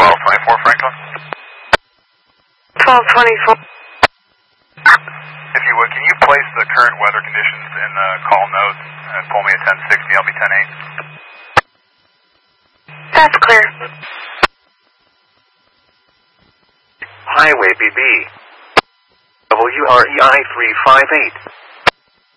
1224 Franklin. 1224. If you would, can you place the current weather conditions in the call notes and pull me at 1060? I'll be 10-8. That's clear. Highway BB. WREI 358.